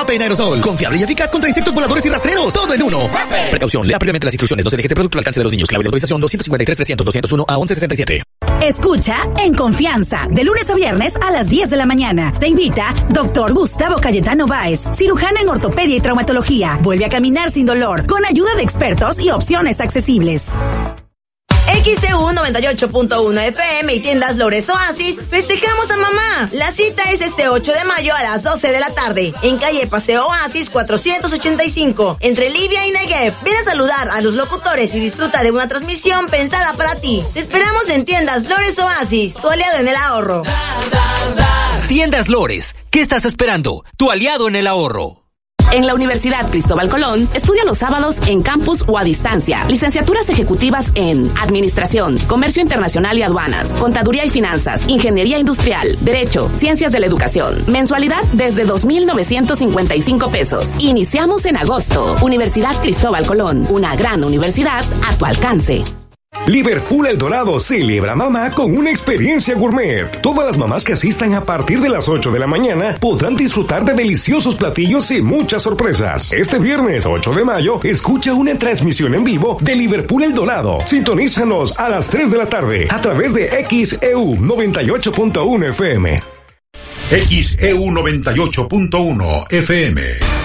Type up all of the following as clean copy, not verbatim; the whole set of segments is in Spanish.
Vape en aerosol. Confiable y eficaz contra insectos voladores y rastreros. Todo en uno. Precaución. Lea previamente las instrucciones. No se deje este producto al alcance de los niños. Clave de autorización 253-300-201 a 1167. Escucha En Confianza, de lunes a viernes a las 10 de la mañana. Te invita Dr. Gustavo Cayetano Báez, cirujano en ortopedia y traumatología. Vuelve a caminar sin dolor, con ayuda de expertos y opciones accesibles. XEU 98.1 FM y tiendas Lores Oasis, festejamos a mamá. La cita es este 8 de mayo a las 12 de la tarde, en calle Paseo Oasis 485, entre Libia y Negev. Ven a saludar a los locutores y disfruta de una transmisión pensada para ti. Te esperamos en tiendas Lores Oasis, tu aliado en el ahorro. Tiendas Lores, ¿qué estás esperando? Tu aliado en el ahorro. En la Universidad Cristóbal Colón, estudia los sábados en campus o a distancia. Licenciaturas ejecutivas en Administración, Comercio Internacional y Aduanas, Contaduría y Finanzas, Ingeniería Industrial, Derecho, Ciencias de la Educación. Mensualidad desde 2,955 pesos. Iniciamos en agosto. Universidad Cristóbal Colón, una gran universidad a tu alcance. Liverpool El Dorado celebra mamá con una experiencia gourmet. Todas las mamás que asistan a partir de las 8 de la mañana podrán disfrutar de deliciosos platillos y muchas sorpresas. Este viernes 8 de mayo, escucha una transmisión en vivo de Liverpool El Dorado. Sintonízanos a las 3 de la tarde a través de XEU 98.1 FM. XEU 98.1 FM.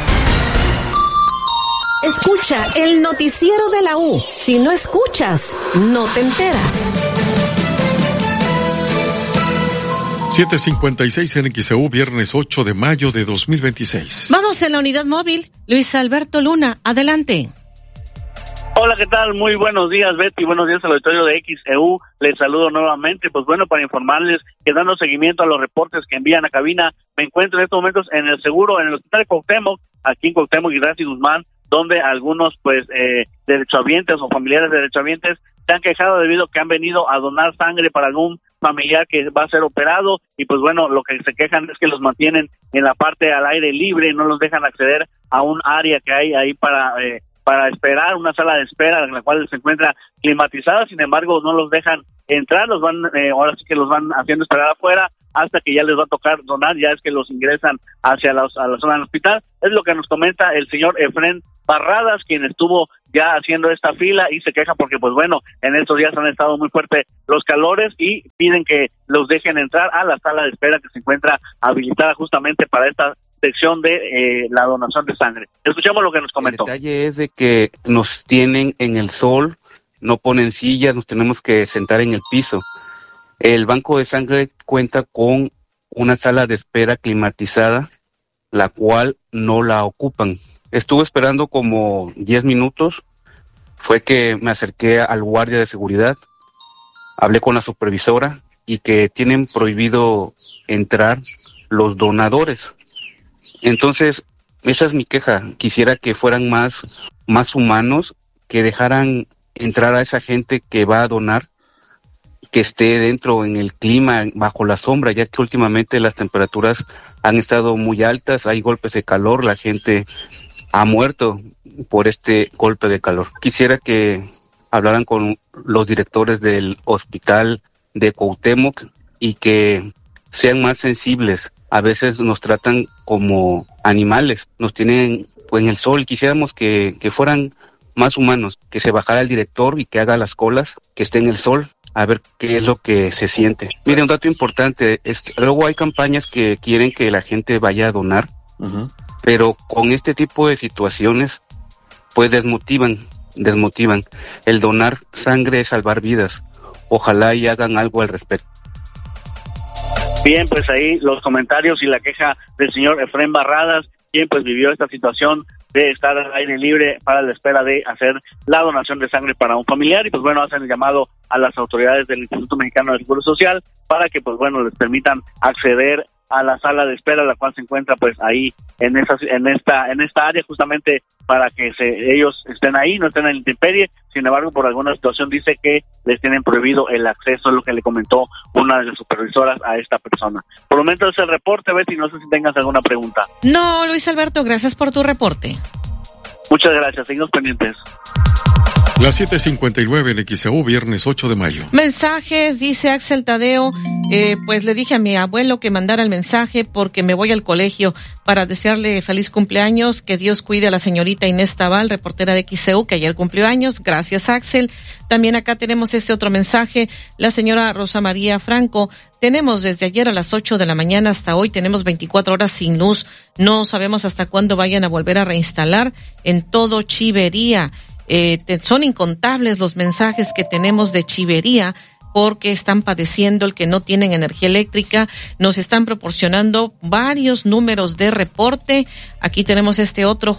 Escucha el noticiero de la U. Si no escuchas, no te enteras. 7:56 en XEU, viernes 8 de mayo de 2026. Vamos en la unidad móvil. Luis Alberto Luna, adelante. Hola, ¿qué tal? Muy buenos días, Betty. Buenos días al auditorio de XEU. Les saludo nuevamente. Pues bueno, para informarles que dando seguimiento a los reportes que envían a cabina, me encuentro en estos momentos en el Hospital de Cuauhtémoc, aquí en Cuauhtémoc y Gracia y Guzmán, donde algunos derechohabientes o familiares de derechohabientes se han quejado debido a que han venido a donar sangre para algún familiar que va a ser operado y pues bueno, lo que se quejan es que los mantienen en la parte al aire libre y no los dejan acceder a un área que hay ahí para esperar, una sala de espera en la cual se encuentra climatizada. Sin embargo, no los dejan entrar, ahora sí que los van haciendo esperar afuera hasta que ya les va a tocar donar, ya es que los ingresan hacia a la zona del hospital. Es lo que nos comenta el señor Efren Barradas, quien estuvo ya haciendo esta fila y se queja porque pues bueno, en estos días han estado muy fuertes los calores y piden que los dejen entrar a la sala de espera que se encuentra habilitada justamente para esta sección de la donación de sangre. Escuchamos lo que nos comentó. El detalle es de que nos tienen en el sol, no ponen sillas, nos tenemos que sentar en el piso. El banco de sangre cuenta con una sala de espera climatizada, la cual no la ocupan. Estuve esperando como 10 minutos, fue que me acerqué al guardia de seguridad, hablé con la supervisora y que tienen prohibido entrar los donadores. Entonces, esa es mi queja. Quisiera que fueran más humanos, que dejaran entrar a esa gente que va a donar, que esté dentro en el clima, bajo la sombra, ya que últimamente las temperaturas han estado muy altas, hay golpes de calor, la gente ha muerto por este golpe de calor. Quisiera que hablaran con los directores del hospital de Cuauhtémoc y que sean más sensibles. A veces nos tratan como animales, nos tienen en el sol. Quisiéramos que fueran más humanos, que se bajara el director y que haga las colas, que esté en el sol, a ver qué es lo que se siente. Mire, un dato importante es que luego hay campañas que quieren que la gente vaya a donar, pero con este tipo de situaciones, pues desmotivan. El donar sangre es salvar vidas. Ojalá y hagan algo al respecto. Bien, pues ahí los comentarios y la queja del señor Efren Barradas, quien pues vivió esta situación de estar al aire libre para la espera de hacer la donación de sangre para un familiar. Y pues bueno, hacen el llamado a las autoridades del Instituto Mexicano del Seguro Social para que pues bueno, les permitan acceder a la sala de espera, la cual se encuentra pues ahí en esta área, justamente para que ellos estén ahí, no estén en la intemperie. Sin embargo, por alguna situación dice que les tienen prohibido el acceso, es lo que le comentó una de las supervisoras a esta persona. Por el momento es el reporte, Betty, no sé si tengas alguna pregunta. No, Luis Alberto, gracias por tu reporte. Muchas gracias, seguimos pendientes. Las 7:59 en XEU, viernes 8 de mayo. Mensajes, dice Axel Tadeo, pues le dije a mi abuelo que mandara el mensaje porque me voy al colegio para desearle feliz cumpleaños, que Dios cuide a la señorita Inés Tabal, reportera de XEU, que ayer cumplió años. Gracias, Axel. También acá tenemos este otro mensaje, la señora Rosa María Franco. Tenemos desde ayer a las 8 de la mañana hasta hoy, tenemos 24 horas sin luz. No sabemos hasta cuándo vayan a volver a reinstalar en todo Chivería. Son incontables los mensajes que tenemos de Chivería porque están padeciendo el que no tienen energía eléctrica. Nos están proporcionando varios números de reporte. Aquí tenemos este otro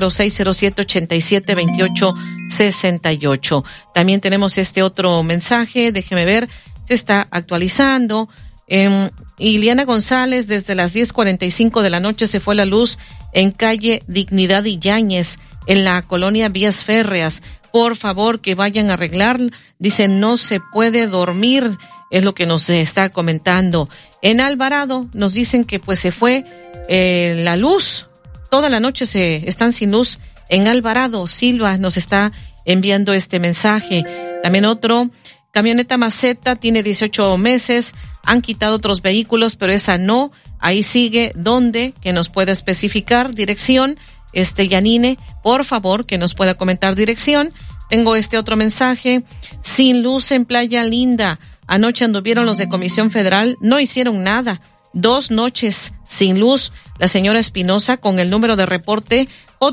J0607872868. También tenemos este otro mensaje, déjeme ver, se está actualizando. Iliana González, desde las 10:45 de la noche se fue la luz en calle Dignidad y Yáñez, en la colonia Vías Férreas. Por favor, que vayan a arreglar. Dice, no se puede dormir, es lo que nos está comentando. En Alvarado nos dicen que pues se fue la luz. Toda la noche están sin luz en Alvarado. Silva nos está enviando este mensaje. También otro, camioneta Maceta, tiene 18 meses. Han quitado otros vehículos, pero esa no. Ahí sigue. ¿Dónde? Que nos pueda especificar dirección. Yanine, por favor, que nos pueda comentar dirección. Tengo este otro mensaje. Sin luz en Playa Linda. Anoche anduvieron los de Comisión Federal, no hicieron nada. 2 noches sin luz. La señora Espinosa con el número de reporte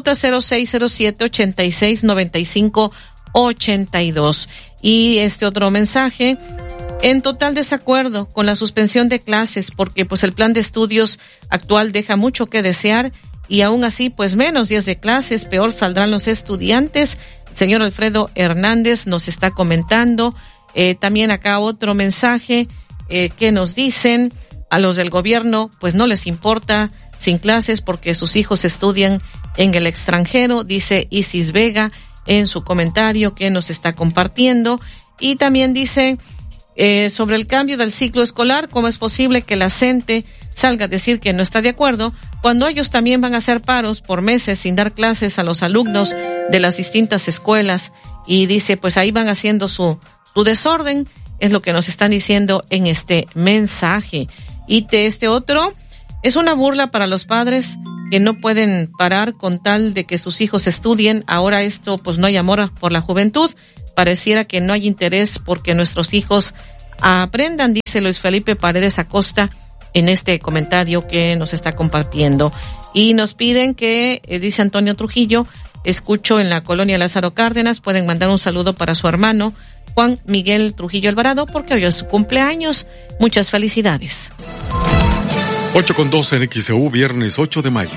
J0607-869582. Y este otro mensaje. En total desacuerdo con la suspensión de clases porque pues el plan de estudios actual deja mucho que desear. Y aún así, pues menos días de clases, peor saldrán los estudiantes. El señor Alfredo Hernández nos está comentando. También acá otro mensaje que nos dicen a los del gobierno, pues no les importa sin clases porque sus hijos estudian en el extranjero, dice Isis Vega en su comentario que nos está compartiendo. Y también dice sobre el cambio del ciclo escolar, cómo es posible que la CENTE salga a decir que no está de acuerdo cuando ellos también van a hacer paros por meses sin dar clases a los alumnos de las distintas escuelas. Y dice, pues ahí van haciendo su desorden, es lo que nos están diciendo en este mensaje. Y este otro es una burla para los padres que no pueden parar con tal de que sus hijos estudien. Ahora esto, pues no hay amor por la juventud. Pareciera que no hay interés porque nuestros hijos aprendan, dice Luis Felipe Paredes Acosta en este comentario que nos está compartiendo. Y nos piden que, dice Antonio Trujillo, escucho en la colonia Lázaro Cárdenas, pueden mandar un saludo para su hermano Juan Miguel Trujillo Alvarado porque hoy es su cumpleaños. Muchas felicidades. 8:12 en XEU, viernes 8 de mayo.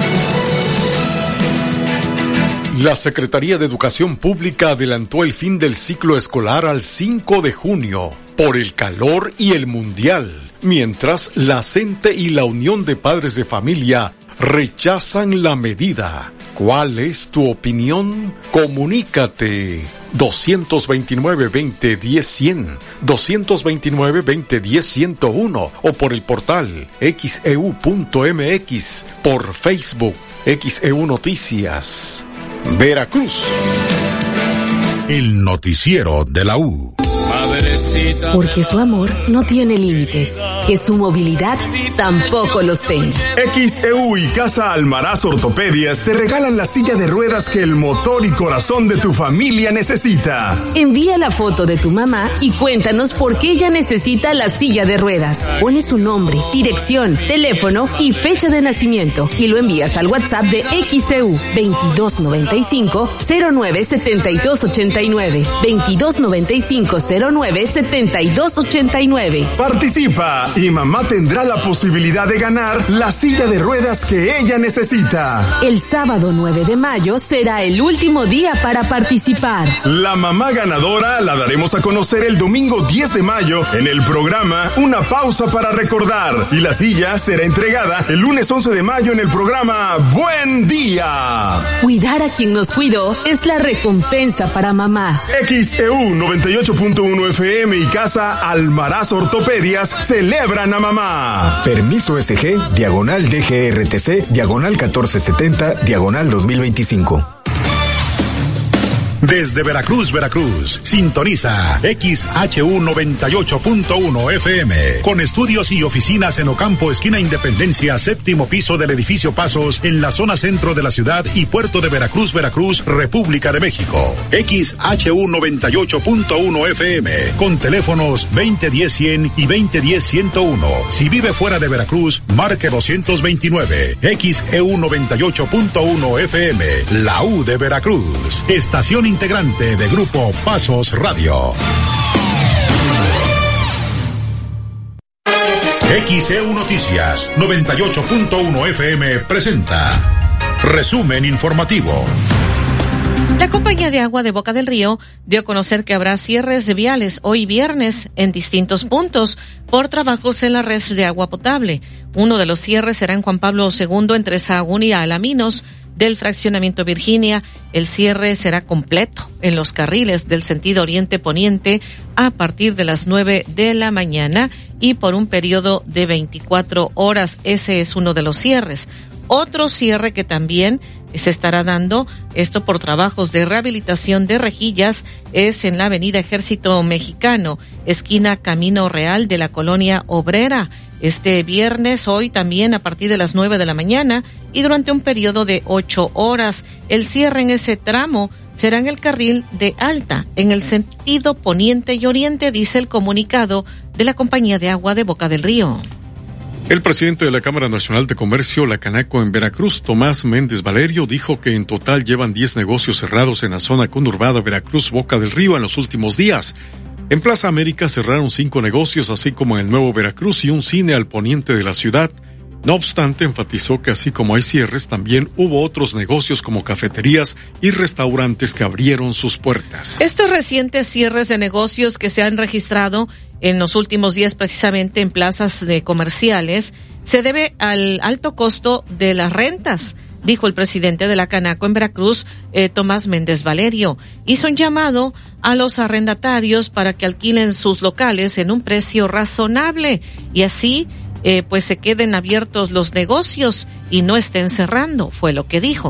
La Secretaría de Educación Pública adelantó el fin del ciclo escolar al 5 de junio por el calor y el mundial, mientras la CENTE y la Unión de Padres de Familia rechazan la medida. ¿Cuál es tu opinión? Comunícate 229-2010-100, 229-2010-101 o por el portal xeu.mx, por Facebook XEU Noticias. Veracruz. El noticiero de la U. Porque su amor no tiene límites, que su movilidad tampoco los tenga. XEU y Casa Almaraz Ortopedias te regalan la silla de ruedas que el motor y corazón de tu familia necesita. Envía la foto de tu mamá y cuéntanos por qué ella necesita la silla de ruedas. Pones su nombre, dirección, teléfono y fecha de nacimiento y lo envías al WhatsApp de XEU 2295-097289, 2295-097289. Participa y mamá tendrá la posibilidad de ganar la silla de ruedas que ella necesita. El sábado 9 de mayo será el último día para participar. La mamá ganadora la daremos a conocer el domingo 10 de mayo en el programa Una Pausa para Recordar, y la silla será entregada el lunes 11 de mayo en el programa Buen Día. Cuidar a quien nos cuidó es la recompensa para mamá. XEU 98.1 FM y Casa Almaraz Ortopedias celebran a mamá. Permiso SG, diagonal DGRTC, diagonal 1470, diagonal 2025. Desde Veracruz, Veracruz, sintoniza XHU 98.1 FM, con estudios y oficinas en Ocampo, esquina Independencia, séptimo piso del edificio Pasos, en la zona centro de la ciudad y puerto de Veracruz, Veracruz, República de México. XHU 98.1 FM, con teléfonos 2010-100 y 2010-101. Si vive fuera de Veracruz, marque 229. XEU 98.1 FM, la U de Veracruz, estación integrante de Grupo Pasos Radio. XEU Noticias 98.1 FM presenta resumen informativo. La Compañía de Agua de Boca del Río dio a conocer que habrá cierres de viales hoy viernes en distintos puntos por trabajos en la red de agua potable. Uno de los cierres será en Juan Pablo II entre Sahagún y Alaminos del fraccionamiento Virginia. El cierre será completo en los carriles del sentido oriente-poniente a partir de las 9 de la mañana y por un periodo de 24 horas. Ese es uno de los cierres. Otro cierre que también se estará dando, esto por trabajos de rehabilitación de rejillas, es en la avenida Ejército Mexicano, esquina Camino Real de la Colonia Obrera. Este viernes, hoy también a partir de las 9 de la mañana y durante un periodo de 8 horas. El cierre en ese tramo será en el carril de alta, en el sentido poniente y oriente, dice el comunicado de la Compañía de Agua de Boca del Río. El presidente de la Cámara Nacional de Comercio, la Canaco en Veracruz, Tomás Méndez Valerio, dijo que en total llevan 10 negocios cerrados en la zona conurbada Veracruz-Boca del Río en los últimos días. En Plaza América cerraron 5 negocios, así como en el Nuevo Veracruz y un cine al poniente de la ciudad. No obstante, enfatizó que así como hay cierres, también hubo otros negocios como cafeterías y restaurantes que abrieron sus puertas. Estos recientes cierres de negocios que se han registrado en los últimos días precisamente en plazas comerciales se debe al alto costo de las rentas, dijo el presidente de la Canaco en Veracruz, Tomás Méndez Valerio. Hizo un llamado a los arrendatarios para que alquilen sus locales en un precio razonable y así pues se queden abiertos los negocios y no estén cerrando, fue lo que dijo.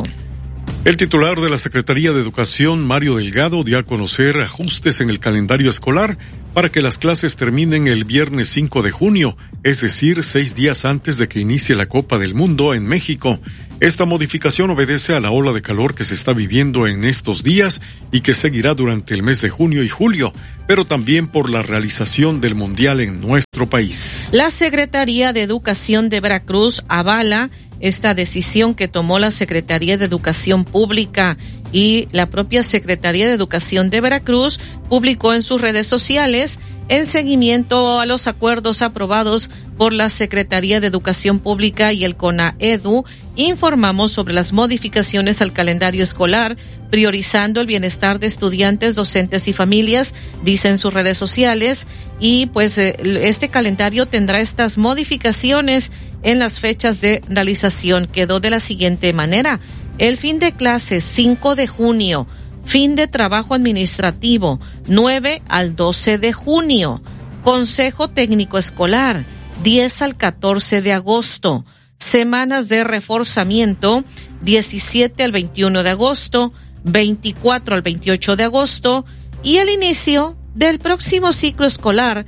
El titular de la Secretaría de Educación, Mario Delgado, dio a conocer ajustes en el calendario escolar para que las clases terminen el viernes 5 de junio, es decir, 6 días antes de que inicie la Copa del Mundo en México. Esta modificación obedece a la ola de calor que se está viviendo en estos días y que seguirá durante el mes de junio y julio, pero también por la realización del Mundial en nuestro país. La Secretaría de Educación de Veracruz avala esta decisión que tomó la Secretaría de Educación Pública y la propia Secretaría de Educación de Veracruz publicó en sus redes sociales en seguimiento a los acuerdos aprobados por la Secretaría de Educación Pública y el CONAEDU. Informamos sobre las modificaciones al calendario escolar, priorizando el bienestar de estudiantes, docentes y familias, dice en sus redes sociales, y pues este calendario tendrá estas modificaciones en las fechas de realización. Quedó de la siguiente manera: el fin de clases 5 de junio, fin de trabajo administrativo 9 al 12 de junio, consejo técnico escolar 10 al 14 de agosto, semanas de reforzamiento 17 al 21 de agosto, 24 al 28 de agosto y el inicio del próximo ciclo escolar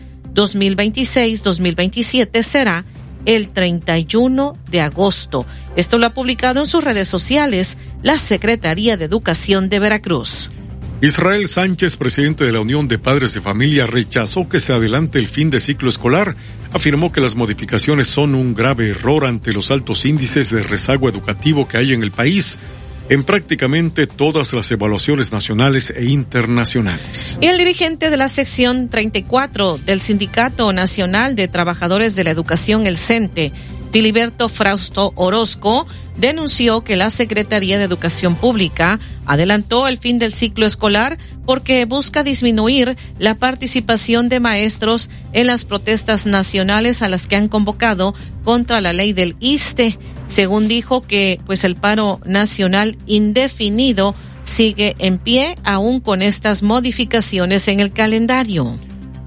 2026-2027 será el 31 de agosto. Esto lo ha publicado en sus redes sociales la Secretaría de Educación de Veracruz. Israel Sánchez, presidente de la Unión de Padres de Familia, rechazó que se adelante el fin de ciclo escolar. Afirmó que las modificaciones son un grave error ante los altos índices de rezago educativo que hay en el país en prácticamente todas las evaluaciones nacionales e internacionales. Y el dirigente de la sección 34 del Sindicato Nacional de Trabajadores de la Educación, el CENTE, Filiberto Frausto Orozco, denunció que la Secretaría de Educación Pública adelantó el fin del ciclo escolar porque busca disminuir la participación de maestros en las protestas nacionales a las que han convocado contra la ley del ISSSTE. Según dijo que pues el paro nacional indefinido sigue en pie aún con estas modificaciones en el calendario.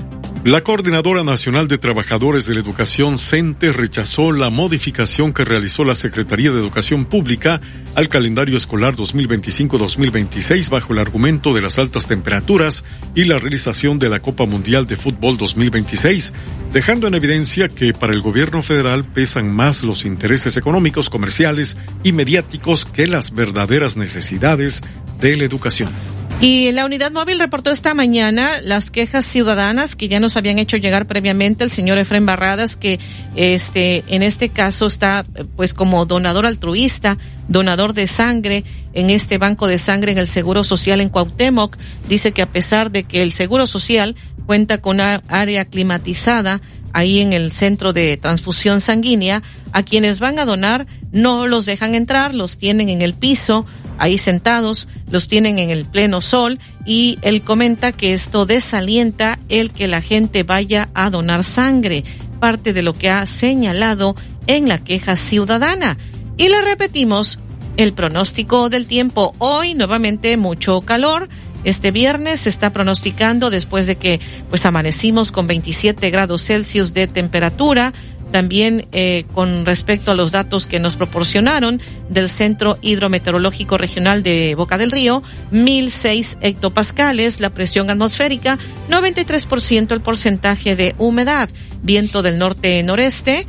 La Coordinadora Nacional de Trabajadores de la Educación, CENTE, rechazó la modificación que realizó la Secretaría de Educación Pública al calendario escolar 2025-2026 bajo el argumento de las altas temperaturas y la realización de la Copa Mundial de Fútbol 2026, dejando en evidencia que para el gobierno federal pesan más los intereses económicos, comerciales y mediáticos que las verdaderas necesidades de la educación. Y la unidad móvil reportó esta mañana las quejas ciudadanas que ya nos habían hecho llegar previamente el señor Efrén Barradas, que en este caso está pues como donador altruista, donador de sangre en este banco de sangre en el Seguro Social en Cuauhtémoc. Dice que a pesar de que el Seguro Social cuenta con una área climatizada ahí en el centro de transfusión sanguínea, a quienes van a donar no los dejan entrar, los tienen en el piso, ahí sentados, los tienen en el pleno sol, y él comenta que esto desalienta el que la gente vaya a donar sangre, parte de lo que ha señalado en la queja ciudadana. Y le repetimos el pronóstico del tiempo. Hoy nuevamente mucho calor. Este viernes se está pronosticando, después de que pues amanecimos con 27 grados Celsius de temperatura. También con respecto a los datos que nos proporcionaron del Centro Hidrometeorológico Regional de Boca del Río, 1006 hectopascales, la presión atmosférica, 93% el porcentaje de humedad, viento del norte-noreste,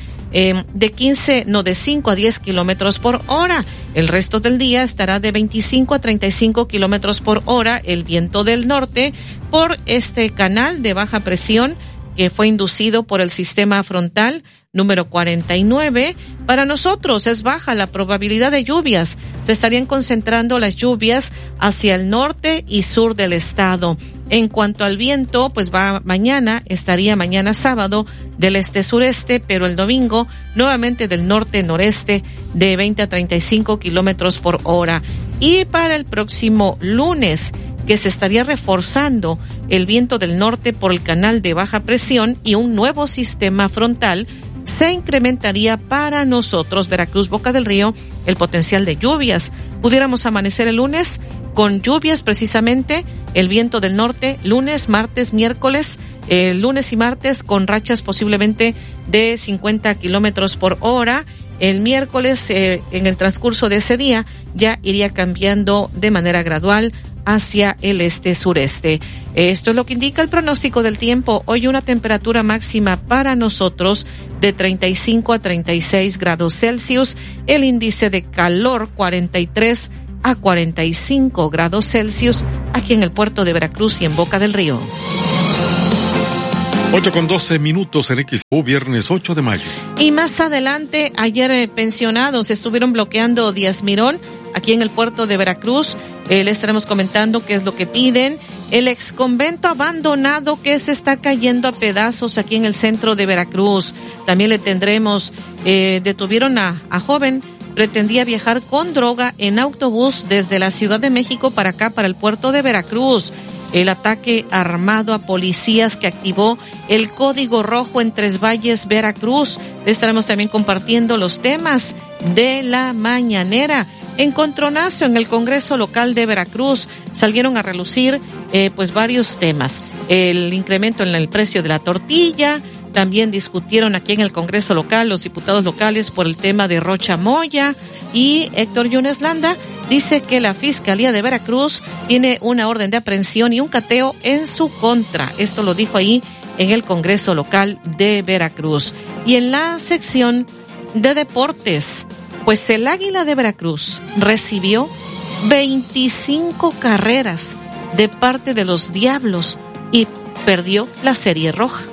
de 5 a 10 kilómetros por hora. El resto del día estará de 25 a 35 kilómetros por hora el viento del norte por este canal de baja presión que fue inducido por el sistema frontal número 49. Para nosotros es baja la probabilidad de lluvias. Se estarían concentrando las lluvias hacia el norte y sur del estado. En cuanto al viento, pues estaría mañana sábado del este-sureste, pero el domingo nuevamente del norte-noreste de 20 a 35 kilómetros por hora. Y para el próximo lunes, que se estaría reforzando el viento del norte por el canal de baja presión y un nuevo sistema frontal, se incrementaría para nosotros, Veracruz, Boca del Río, el potencial de lluvias. Pudiéramos amanecer el lunes con lluvias, precisamente el viento del norte, lunes, martes, miércoles, lunes y martes con rachas posiblemente de 50 kilómetros por hora. El miércoles, en el transcurso de ese día, ya iría cambiando de manera gradual hacia el este-sureste. Esto es lo que indica el pronóstico del tiempo. Hoy una temperatura máxima para nosotros de 35 a 36 grados Celsius, el índice de calor 43 a 45 grados Celsius aquí en el puerto de Veracruz y en Boca del Río. 8:12 en XEU, viernes 8 de mayo. Y más adelante, ayer pensionados estuvieron bloqueando Díaz Mirón aquí en el puerto de Veracruz. Le estaremos comentando qué es lo que piden. El exconvento abandonado que se está cayendo a pedazos aquí en el centro de Veracruz. También le tendremos, detuvieron a joven, pretendía viajar con droga en autobús desde la Ciudad de México para acá, para el puerto de Veracruz. El ataque armado a policías que activó el Código Rojo en Tres Valles, Veracruz. Le estaremos también compartiendo los temas de la mañanera. Encontronazo en el Congreso Local de Veracruz. Salieron a relucir pues varios temas. El incremento en el precio de la tortilla. También discutieron aquí en el Congreso Local los diputados locales por el tema de Rocha Moya. Y Héctor Yunes Landa dice que la Fiscalía de Veracruz tiene una orden de aprehensión y un cateo en su contra. Esto lo dijo ahí en el Congreso Local de Veracruz. Y en la sección de deportes, pues el Águila de Veracruz recibió 25 carreras de parte de los Diablos y perdió la Serie Roja.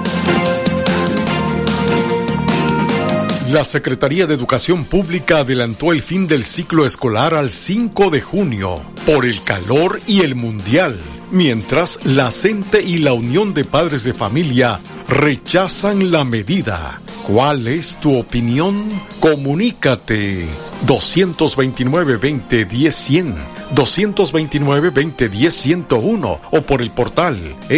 La Secretaría de Educación Pública adelantó el fin del ciclo escolar al 5 de junio por el calor y el mundial, mientras la CENTE y la Unión de Padres de Familia rechazan la medida. ¿Cuál es tu opinión? Comunícate 229-2010-100, 229-2010-101 o por el portal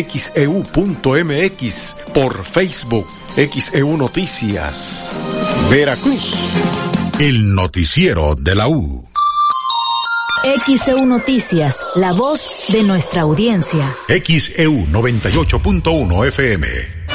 xeu.mx, por Facebook XEU Noticias. Veracruz. El noticiero de la U. XEU Noticias, la voz de nuestra audiencia. XEU 98.1 FM.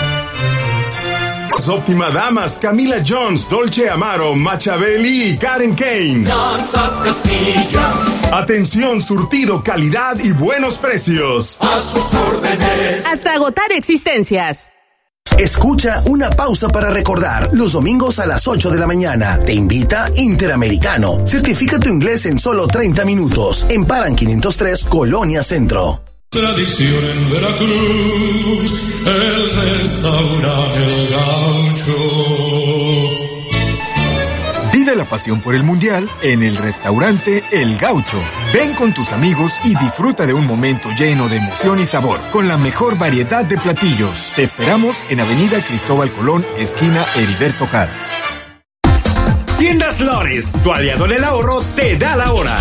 Óptima Damas, Camila Jones, Dolce Amaro, Machabeli y Karen Kane. Casas Castilla. Atención, surtido, calidad y buenos precios. A sus órdenes. Hasta agotar existencias. Escucha Una Pausa para Recordar los domingos a las 8 de la mañana. Te invita Interamericano. Certifica tu inglés en solo 30 minutos. En Paran 503, Colonia Centro. Tradición en Veracruz, el restaurante El Gaucho. Vive la pasión por el mundial en el restaurante El Gaucho. Ven con tus amigos y disfruta de un momento lleno de emoción y sabor, con la mejor variedad de platillos. Te esperamos en Avenida Cristóbal Colón, esquina Heriberto Jara. Tiendas Lores, tu aliado en el ahorro, te da la hora.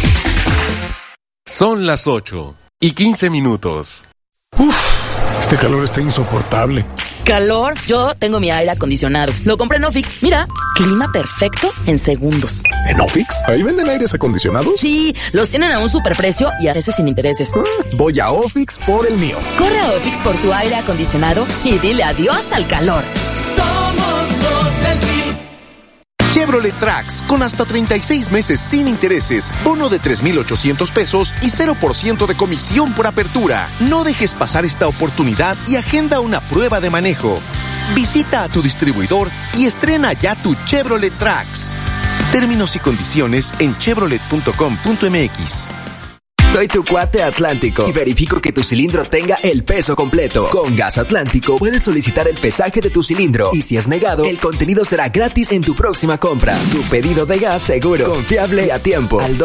Son las 8:15. Este calor está insoportable. ¿Calor? Yo tengo mi aire acondicionado. Lo compré en Ofix. Mira, clima perfecto en segundos. ¿En Ofix? ¿Ahí venden aires acondicionados? Sí, los tienen a un superprecio y a veces sin intereses. Voy a Ofix por el mío. Corre a Ofix por tu aire acondicionado y dile adiós al calor. Somos los del PIB. Chevrolet Trax, con hasta 36 meses sin intereses, bono de 3,800 pesos y 0% de comisión por apertura. No dejes pasar esta oportunidad y agenda una prueba de manejo. Visita a tu distribuidor y estrena ya tu Chevrolet Trax. Términos y condiciones en chevrolet.com.mx. Soy tu cuate Atlántico y verifico que tu cilindro tenga el peso completo. Con Gas Atlántico puedes solicitar el pesaje de tu cilindro y si es negado, el contenido será gratis en tu próxima compra. Tu pedido de gas seguro, confiable y a tiempo. Al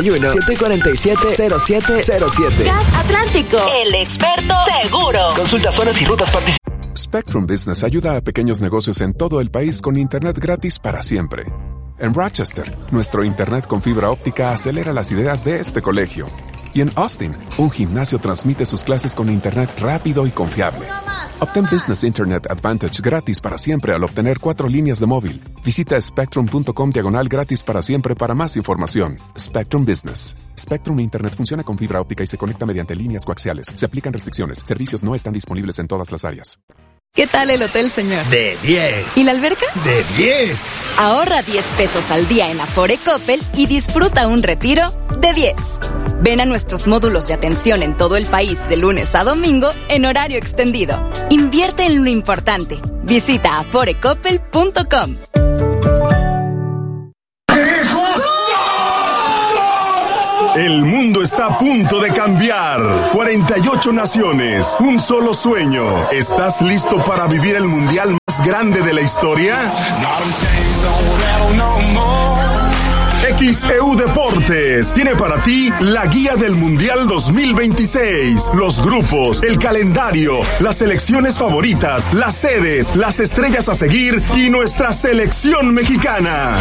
271-747-0707. Gas Atlántico, el experto seguro. Consulta zonas y rutas participantes. Spectrum Business ayuda a pequeños negocios en todo el país con internet gratis para siempre. En Rochester, nuestro internet con fibra óptica acelera las ideas de este colegio. Y en Austin, un gimnasio transmite sus clases con internet rápido y confiable. Obtén Business Internet Advantage gratis para siempre al obtener 4 líneas de móvil. Visita spectrum.com/gratis para siempre para más información. Spectrum Business. Spectrum Internet funciona con fibra óptica y se conecta mediante líneas coaxiales. Se aplican restricciones. Servicios no están disponibles en todas las áreas. ¿Qué tal el hotel, señor? De 10. ¿Y la alberca? De 10. Ahorra 10 pesos al día en Afore Coppel y disfruta un retiro de 10. Ven a nuestros módulos de atención en todo el país de lunes a domingo en horario extendido. Invierte en lo importante. Visita aforecoppel.com. El mundo está a punto de cambiar. 48 naciones, un solo sueño. ¿Estás listo para vivir el mundial más grande de la historia? XEU Deportes tiene para ti la guía del Mundial 2026, los grupos, el calendario, las selecciones favoritas, las sedes, las estrellas a seguir y nuestra selección mexicana.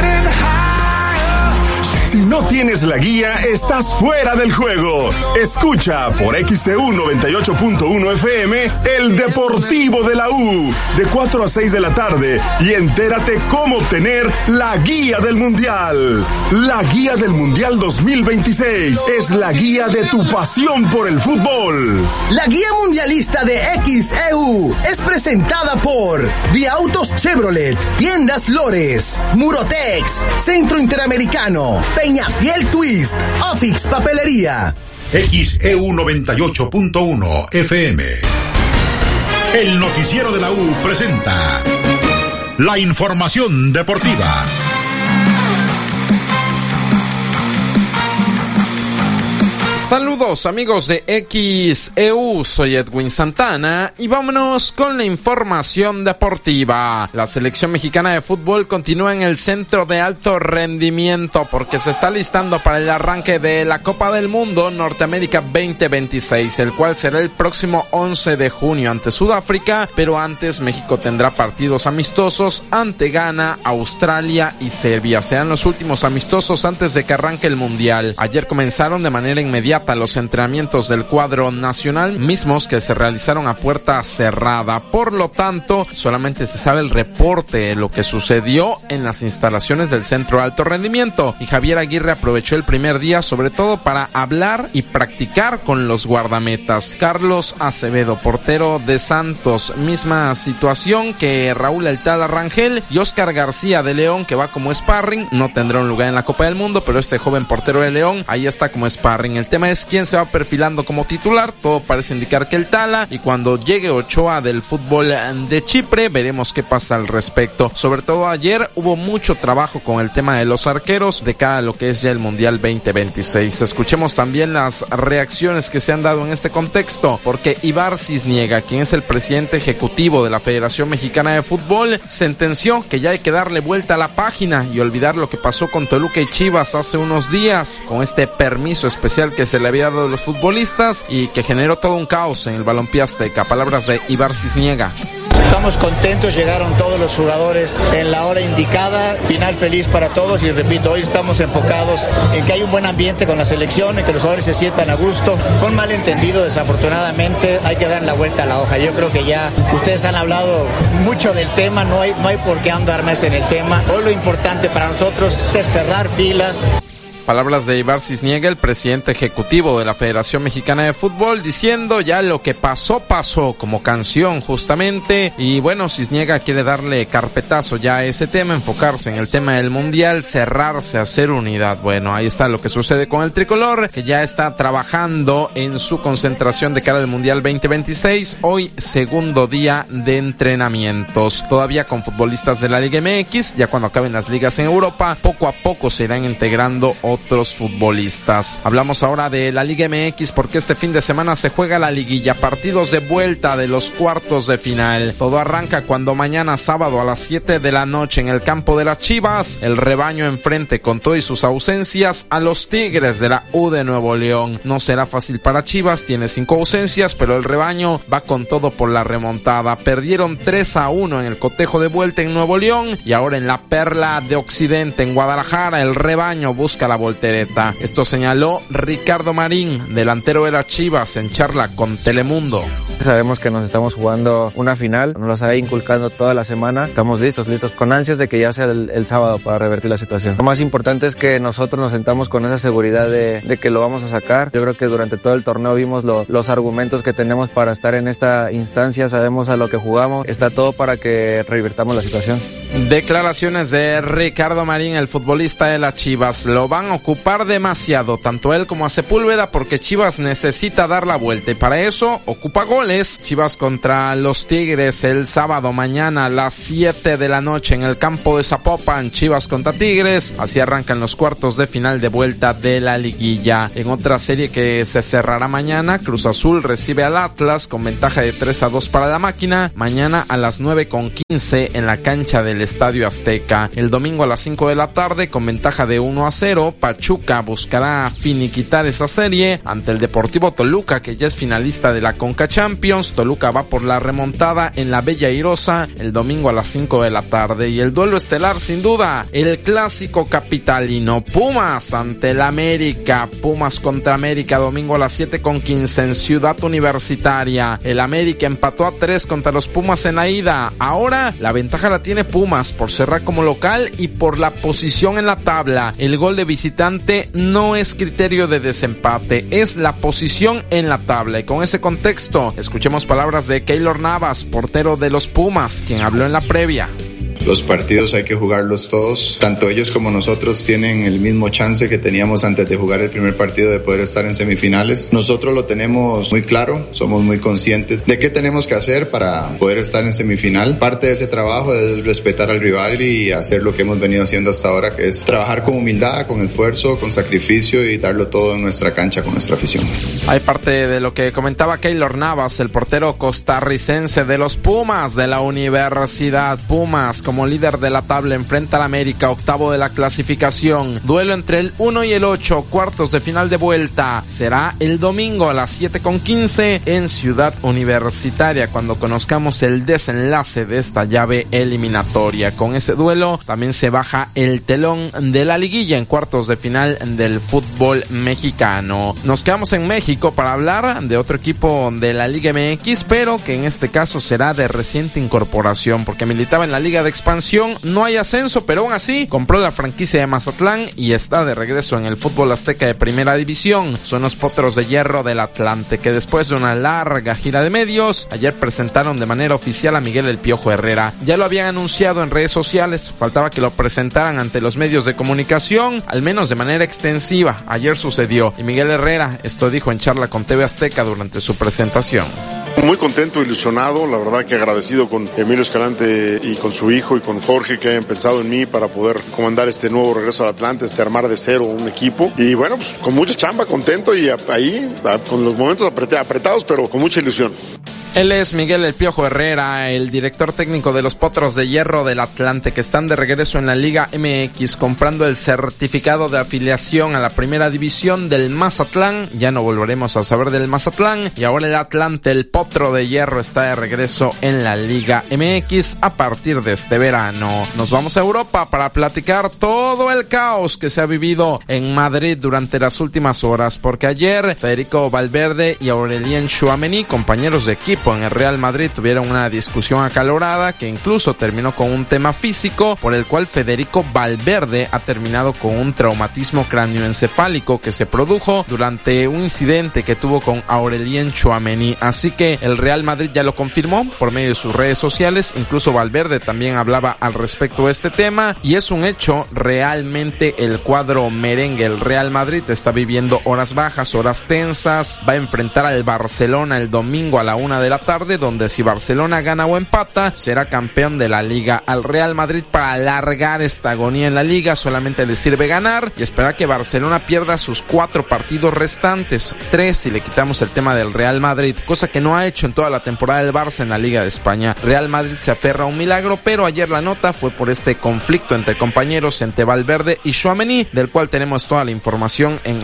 Si no tienes la guía, estás fuera del juego. Escucha por XEU 98.1 FM el Deportivo de la U de 4 a 6 de la tarde y entérate cómo obtener la guía del Mundial. La guía del Mundial 2026 es la guía de tu pasión por el fútbol. La guía mundialista de XEU es presentada por Diautos Chevrolet, Tiendas Lores, Murotex, Centro Interamericano, Peñafiel Twist, Ofix Papelería. XEU 98.1 FM. El noticiero de la U presenta la información deportiva. Saludos amigos de XEU, soy Edwin Santana y vámonos con la información deportiva. La selección mexicana de fútbol continúa en el centro de alto rendimiento porque se está listando para el arranque de la Copa del Mundo Norteamérica 2026, el cual será el próximo 11 de junio ante Sudáfrica, pero antes México tendrá partidos amistosos ante Ghana, Australia y Serbia. Serán los últimos amistosos antes de que arranque el Mundial. Ayer comenzaron de manera inmediata acata los entrenamientos del cuadro nacional, mismos que se realizaron a puerta cerrada. Por lo tanto, solamente se sabe el reporte de lo que sucedió en las instalaciones del Centro de Alto Rendimiento, y Javier Aguirre aprovechó el primer día sobre todo para hablar y practicar con los guardametas. Carlos Acevedo, portero de Santos, misma situación que Raúl El Tala Rangel, y Oscar García de León, que va como sparring. No tendrá un lugar en la Copa del Mundo, pero este joven portero de León ahí está como sparring. El tema es quién se va perfilando como titular. Todo parece indicar que El Tala, y cuando llegue Ochoa del fútbol de Chipre veremos qué pasa al respecto. Sobre todo ayer hubo mucho trabajo con el tema de los arqueros de cara a lo que es ya el Mundial 2026. Escuchemos también las reacciones que se han dado en este contexto, porque Ibar Cisniega, quien es el presidente ejecutivo de la Federación Mexicana de Fútbol, sentenció que ya hay que darle vuelta a la página y olvidar lo que pasó con Toluca y Chivas hace unos días, con este permiso especial que se le había dado a los futbolistas y que generó todo un caos en el balompié azteca. Palabras de Ibar Cisniega. Estamos contentos, llegaron todos los jugadores en la hora indicada, final feliz para todos, y repito, hoy estamos enfocados en que hay un buen ambiente con la selección, en que los jugadores se sientan a gusto. Fue un malentendido, desafortunadamente, hay que dar la vuelta a la hoja. Yo creo que ya ustedes han hablado mucho del tema, no hay por qué andar más en el tema. Hoy lo importante para nosotros es cerrar filas. Palabras de Ibar Cisniega, el presidente ejecutivo de la Federación Mexicana de Fútbol, diciendo ya lo que pasó, como canción justamente. Y bueno, Cisniega quiere darle carpetazo ya a ese tema, enfocarse en el tema del Mundial, cerrarse, hacer unidad. Bueno, ahí está lo que sucede con el tricolor, que ya está trabajando en su concentración de cara al Mundial 2026. Hoy, segundo día de entrenamientos. Todavía con futbolistas de la Liga MX, ya cuando acaben las ligas en Europa, poco a poco se irán integrando otros futbolistas. Hablamos ahora de la Liga MX porque este fin de semana se juega la liguilla, partidos de vuelta de los cuartos de final. Todo arranca cuando mañana sábado a las 7 de la noche en el campo de las Chivas, el rebaño enfrente con todo y sus ausencias a los Tigres de la U de Nuevo León. No será fácil para Chivas, tiene 5 ausencias, pero el rebaño va con todo por la remontada. Perdieron 3-1 en el cotejo de vuelta en Nuevo León, y ahora en la Perla de Occidente en Guadalajara el rebaño busca la voltereta. Esto señaló Ricardo Marín, delantero de las Chivas, en charla con Telemundo. Sabemos que nos estamos jugando una final, nos lo ha inculcando toda la semana. Estamos listos, con ansias de que ya sea el sábado para revertir la situación. Lo más importante es que nosotros nos sentamos con esa seguridad de que lo vamos a sacar. Yo creo que durante todo el torneo vimos los argumentos que tenemos para estar en esta instancia, sabemos a lo que jugamos, está todo para que revirtamos la situación. Declaraciones de Ricardo Marín, el futbolista de las Chivas. Lo van a ocupar demasiado, tanto él como a Sepúlveda, porque Chivas necesita dar la vuelta y para eso ocupa goles. Chivas contra los Tigres el sábado mañana a las 7 de la noche en el campo de Zapopan. Chivas contra Tigres, así arrancan los cuartos de final de vuelta de la liguilla. En otra serie que se cerrará mañana, Cruz Azul recibe al Atlas con ventaja de 3-2 para la máquina, mañana a las 9:15 en la cancha del Estadio Azteca. El domingo a las 5 de la tarde con ventaja de 1-0, Pachuca buscará finiquitar esa serie ante el Deportivo Toluca, que ya es finalista de la Conca Champions. Toluca va por la remontada en la Bella Airosa el domingo a las 5 de la tarde. Y el duelo estelar, sin duda, el clásico capitalino, Pumas ante el América. Pumas contra América, domingo a las 7:15 en Ciudad Universitaria. El América empató a 3 contra los Pumas en la ida. Ahora la ventaja la tiene Pumas por cerrar como local y por la posición en la tabla. El gol de visitante no es criterio de desempate, es la posición en la tabla. Y con ese contexto, escuchemos palabras de Keylor Navas, portero de los Pumas, quien habló en la previa. Los partidos hay que jugarlos todos, tanto ellos como nosotros tienen el mismo chance que teníamos antes de jugar el primer partido de poder estar en semifinales. Nosotros lo tenemos muy claro, somos muy conscientes de qué tenemos que hacer para poder estar en semifinal. Parte de ese trabajo es respetar al rival y hacer lo que hemos venido haciendo hasta ahora, que es trabajar con humildad, con esfuerzo, con sacrificio y darlo todo en nuestra cancha con nuestra afición. Hay parte de lo que comentaba Keylor Navas, el portero costarricense de los Pumas de la Universidad. Pumas con como líder de la tabla enfrenta al América, octavo de la clasificación. Duelo entre el 1 y el 8, cuartos de final de vuelta. Será el domingo a las 7:15 en Ciudad Universitaria, cuando conozcamos el desenlace de esta llave eliminatoria. Con ese duelo también se baja el telón de la liguilla en cuartos de final del fútbol mexicano. Nos quedamos en México para hablar de otro equipo de la Liga MX, pero que en este caso será de reciente incorporación, porque militaba en la Liga de Expansión. No hay ascenso, pero aún así compró la franquicia de Mazatlán y está de regreso en el fútbol azteca de primera división. Son los Potros de Hierro del Atlante, que después de una larga gira de medios, ayer presentaron de manera oficial a Miguel El Piojo Herrera. Ya lo habían anunciado en redes sociales, faltaba que lo presentaran ante los medios de comunicación, al menos de manera extensiva. Ayer sucedió, y Miguel Herrera esto dijo en charla con TV Azteca durante su presentación. Muy contento, ilusionado, la verdad que agradecido con Emilio Escalante y con su hijo y con Jorge, que hayan pensado en mí para poder comandar este nuevo regreso al Atlante, armar de cero un equipo. Y bueno, pues con mucha chamba, contento y ahí con los momentos apretados, pero con mucha ilusión. Él es Miguel El Piojo Herrera, el director técnico de los Potros de Hierro del Atlante, que están de regreso en la Liga MX, comprando el certificado de afiliación a la primera división del Mazatlán. Ya no volveremos a saber del Mazatlán. Y ahora el Atlante, el Potro de Hierro, está de regreso en la Liga MX a partir de este verano. Nos vamos a Europa para platicar todo el caos que se ha vivido en Madrid durante las últimas horas, porque ayer Federico Valverde y Aurelien Tchouaméni, compañeros de equipo en el Real Madrid, tuvieron una discusión acalorada que incluso terminó con un tema físico, por el cual Federico Valverde ha terminado con un traumatismo cráneoencefálico que se produjo durante un incidente que tuvo con Aurelien Tchouaméni. Así que el Real Madrid ya lo confirmó por medio de sus redes sociales. Incluso Valverde también hablaba al respecto de este tema, y es un hecho. Realmente el cuadro merengue, el Real Madrid, está viviendo horas bajas, horas tensas. Va a enfrentar al Barcelona el domingo a la 1 de la tarde, donde si Barcelona gana o empata, será campeón de la Liga. Al Real Madrid, para alargar esta agonía en la Liga, solamente le sirve ganar y esperar que Barcelona pierda sus 4 partidos restantes, 3 si le quitamos el tema del Real Madrid, cosa que no ha hecho en toda la temporada del Barça en la Liga de España. Real Madrid se aferra a un milagro, pero ayer la nota fue por este conflicto entre compañeros, entre Valverde y Tchouaméni, del cual tenemos toda la información en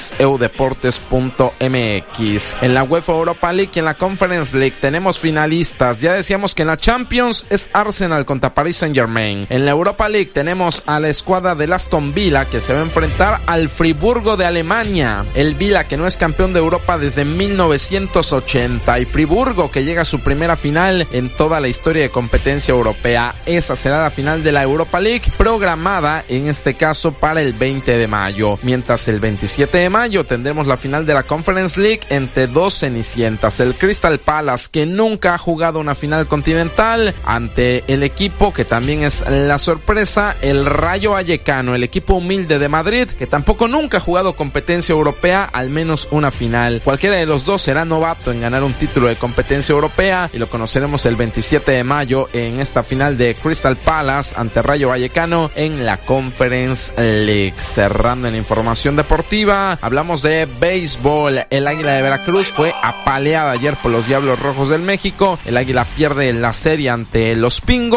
xeudeportes.mx. En la UEFA Europa League y en la Conference League tenemos finalistas. Ya decíamos que en la Champions es Arsenal contra Paris Saint-Germain. En la Europa League tenemos a la escuadra del Aston Villa, que se va a enfrentar al Friburgo de Alemania. El Villa, que no es campeón de Europa desde 1980, y Friburgo, que llega a su primera final en toda la historia de competencia europea. Esa será la final de la Europa League, programada en este caso para el 20 de mayo. Mientras el 27 de mayo tendremos la final de la Conference League entre dos cenicientas, el Crystal Palace, que nunca ha jugado una final continental, ante el equipo que también es la sorpresa, el Rayo Vallecano, el equipo humilde de Madrid, que tampoco nunca ha jugado competencia europea, al menos una final. Cualquiera de los dos será novato en ganar un título de competencia europea, y lo conoceremos el 27 de mayo en esta final de Crystal Palace ante Rayo Vallecano en la Conference League. Cerrando en la información deportiva, hablamos de béisbol. El Águila de Veracruz fue apaleada ayer por los Diablos Rojos del México. El Águila pierde la serie ante los Pingos.